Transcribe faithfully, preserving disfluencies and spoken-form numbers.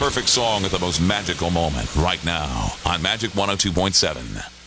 perfect song at the most magical moment right now on Magic one oh two point seven.